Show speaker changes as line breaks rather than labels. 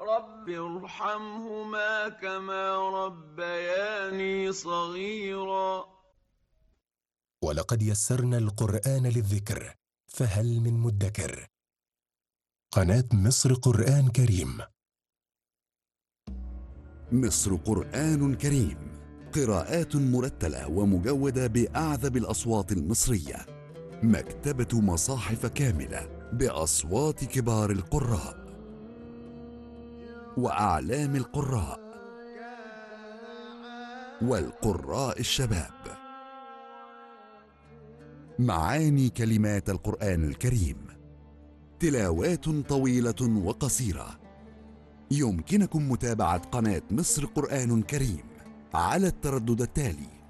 رب ارحمهما كما ربياني صغيرا.
ولقد يسرنا القرآن للذكر فهل من مدكر. قناة مصر قرآن كريم.
مصر قرآن كريم، قراءات مرتلة ومجودة بأعذب الأصوات المصرية. مكتبة مصاحف كاملة بأصوات كبار القراء وأعلام القراء والقراء الشباب. معاني كلمات القرآن الكريم، تلاوات طويلة وقصيرة. يمكنكم متابعة قناة مصر قرآن كريم على التردد التالي: